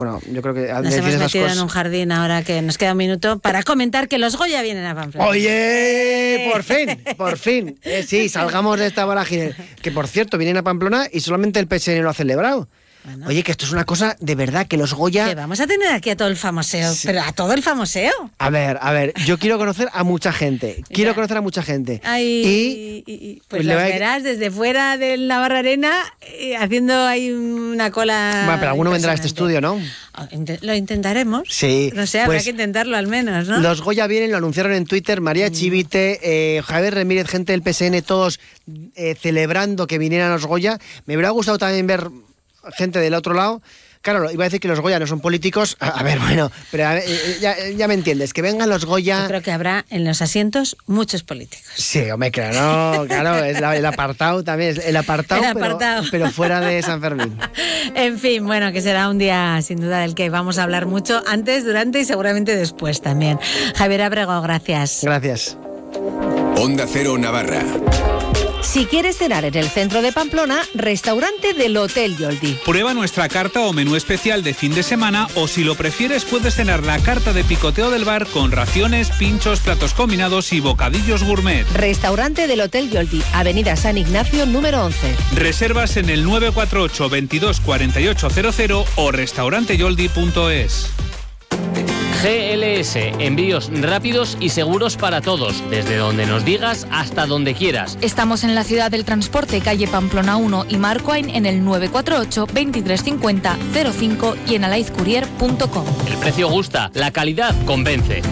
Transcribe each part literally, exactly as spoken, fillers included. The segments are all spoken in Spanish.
Bueno, yo creo que... Nos hemos metido cosas... en un jardín ahora que nos queda un minuto para comentar que los Goya vienen a Pamplona. ¡Oye! ¡Por fin! ¡Por fin! Eh, sí, salgamos de esta vorágine. Que, por cierto, vienen a Pamplona y solamente el P S N lo ha celebrado. Bueno. Oye, que esto es una cosa de verdad, que los Goya... Que vamos a tener aquí a todo el famoseo, sí. Pero a todo el famoseo. A ver, a ver, yo quiero conocer a mucha gente, quiero ya. conocer a mucha gente. Ay, y, y, y pues lo verás desde fuera del Navarra Arena eh, haciendo ahí una cola... Bueno, pero alguno vendrá a este estudio, ¿no? Lo intentaremos. Sí. No sé, habrá pues, que intentarlo al menos, ¿no? Los Goya vienen, lo anunciaron en Twitter, María mm. Chivite, eh, Javier Remírez, gente del P S N, todos eh, celebrando que vinieran los Goya. Me hubiera gustado también ver... gente del otro lado. Claro, iba a decir que los Goya no son políticos. A, a ver, bueno, pero a ver, ya, ya me entiendes, que vengan los Goya... Yo creo que habrá en los asientos muchos políticos. Sí, hombre, claro, no, claro, es la, el apartado también, el apartado, el apartado. Pero, pero fuera de San Fermín. En fin, bueno, que será un día sin duda del que vamos a hablar mucho, antes, durante y seguramente después también. Javier Abrego, gracias. Gracias. Onda Cero Navarra. Si quieres cenar en el centro de Pamplona, restaurante del Hotel Yoldi. Prueba nuestra carta o menú especial de fin de semana, o si lo prefieres puedes cenar la carta de picoteo del bar con raciones, pinchos, platos combinados y bocadillos gourmet. Restaurante del Hotel Yoldi, Avenida San Ignacio número once. Reservas en el nueve cuatro ocho, veintidós, cuarenta y ocho cero cero o restaurante yoldi punto es. G L S, envíos rápidos y seguros para todos, desde donde nos digas hasta donde quieras. Estamos en la Ciudad del Transporte, calle Pamplona uno y Marcoain en el nueve cuatro ocho, veintitrés cincuenta, cero cinco y en alaizcourier punto com. El precio gusta, la calidad convence.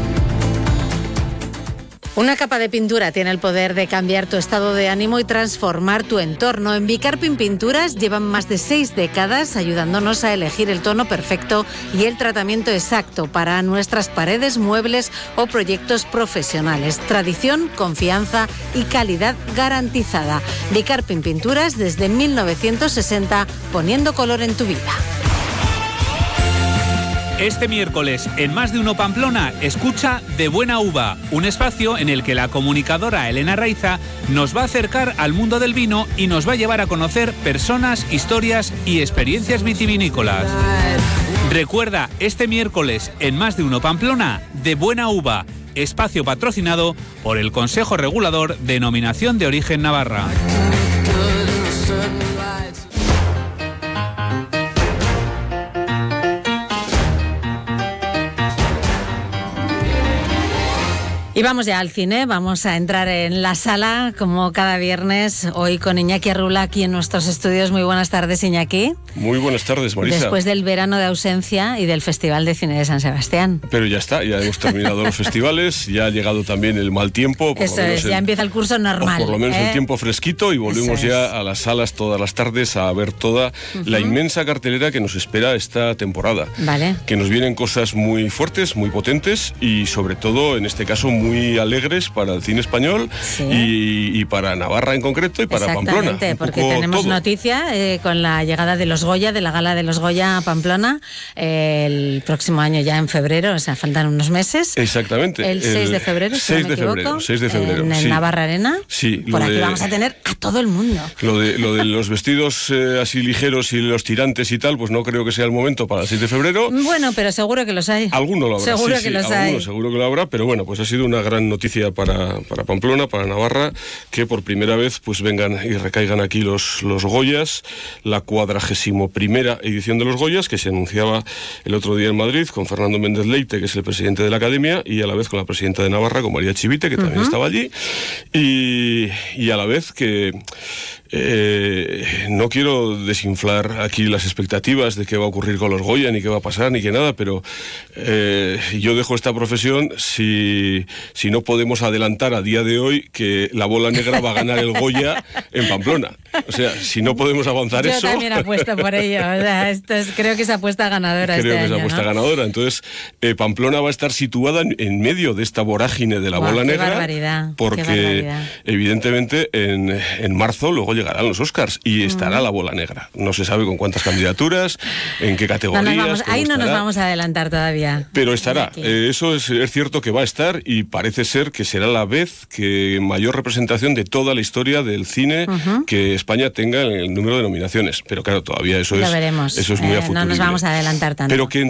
Una capa de pintura tiene el poder de cambiar tu estado de ánimo y transformar tu entorno. En Bicarpin Pinturas llevan más de seis décadas ayudándonos a elegir el tono perfecto y el tratamiento exacto para nuestras paredes, muebles o proyectos profesionales. Tradición, confianza y calidad garantizada. Bicarpin Pinturas desde mil novecientos sesenta, poniendo color en tu vida. Este miércoles, en Más de Uno Pamplona, escucha De Buena Uva, un espacio en el que la comunicadora Elena Raiza nos va a acercar al mundo del vino y nos va a llevar a conocer personas, historias y experiencias vitivinícolas. Recuerda, este miércoles, en Más de Uno Pamplona, De Buena Uva, espacio patrocinado por el Consejo Regulador Denominación de Origen Navarra. Y vamos ya al cine, vamos a entrar en la sala como cada viernes, hoy con Iñaki Arrula aquí en nuestros estudios. Muy buenas tardes, Iñaki. Muy buenas tardes, Marisa. Después del verano de ausencia y del Festival de Cine de San Sebastián. Pero ya está, ya hemos terminado los festivales, ya ha llegado también el mal tiempo. Por Eso lo menos es, el, ya empieza el curso normal. O por lo menos ¿eh? el tiempo fresquito y volvemos ya a las salas todas las tardes a ver toda uh-huh. la inmensa cartelera que nos espera esta temporada. Vale. Que nos vienen cosas muy fuertes, muy potentes y sobre todo, en este caso, muy alegres para el cine español sí. y, y para Navarra en concreto y para Pamplona. Exactamente, porque tenemos todo. noticia eh, con la llegada de los Goya, de la gala de los Goya a Pamplona, eh, el próximo año ya en febrero, o sea, faltan unos meses. Exactamente. El seis de febrero, si seis no me de equivoco, febrero, seis de febrero, en el sí. Navarra Arena. Sí. Por aquí de, vamos a tener a todo el mundo. Lo de, lo de los vestidos eh, así ligeros y los tirantes y tal, pues no creo que sea el momento para el seis de febrero. Bueno, pero seguro que los hay. Alguno lo habrá. Seguro sí, que sí, los alguno hay. Seguro que lo habrá, pero bueno, pues ha sido una gran noticia para, para Pamplona, para Navarra, que por primera vez pues vengan y recaigan aquí los, los Goyas, la cuadragésimo primera edición de los Goyas, que se anunciaba el otro día en Madrid con Fernando Méndez Leite, que es el presidente de la Academia, y a la vez con la presidenta de Navarra, con María Chivite, que uh-huh. también estaba allí, y, y a la vez que eh, no quiero desinflar aquí las expectativas de qué va a ocurrir con los Goya, ni qué va a pasar, ni qué nada, pero eh, yo dejo esta profesión si, si no podemos adelantar a día de hoy que la bola negra va a ganar el Goya en Pamplona. O sea, si no podemos avanzar yo eso... Yo también apuesto por ello. O sea, esto es, creo que es apuesta ganadora creo este que año, es apuesta ¿no? ganadora. Entonces, eh, Pamplona va a estar situada en, en medio de esta vorágine de la wow, bola qué negra. Barbaridad, porque, qué barbaridad. evidentemente, en, en marzo, luego ya llegarán los Oscars y estará la bola negra. No se sabe con cuántas candidaturas, en qué categorías. No nos vamos, ahí no estará, nos vamos a adelantar todavía. Pero estará. Eh, eso es, es cierto que va a estar y parece ser que será la vez que mayor representación de toda la historia del cine uh-huh. que España tenga en el número de nominaciones. Pero claro, todavía eso Lo es, veremos. eso es muy eh, a futuro. No nos vamos a adelantar tanto. Pero que